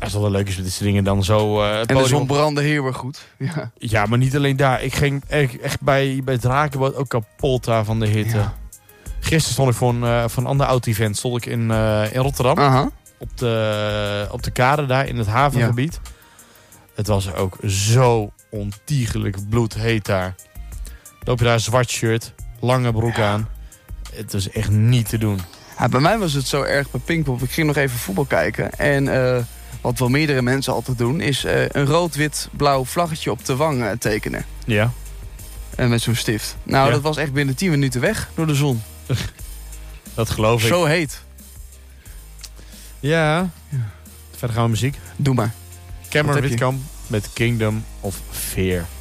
is wel leuk is met dit dingen dan zo... en de zon brandde heel erg goed. Ja. Ja, maar niet alleen daar. Ik ging echt bij het Rakenboot ook kapot daar van de hitte. Ja. Gisteren stond ik voor een ander auto-event. Stond ik in Rotterdam. Aha. Op de kade daar in het havengebied. Ja. Het was ook zo ontiegelijk bloedheet daar. Loop je daar een zwart shirt, lange broek aan. Het is echt niet te doen. Ja, bij mij was het zo erg bij Pinkpop. Ik ging nog even voetbal kijken. En wat wel meerdere mensen altijd doen... is een rood-wit-blauw vlaggetje op de wang tekenen. Ja. Met zo'n stift. Nou, dat was echt binnen 10 minuten weg door de zon. Dat geloof ik. Zo heet. Ja. Verder gaan we muziek. Doe maar. Cameron Witkamp met Kingdom of Fear.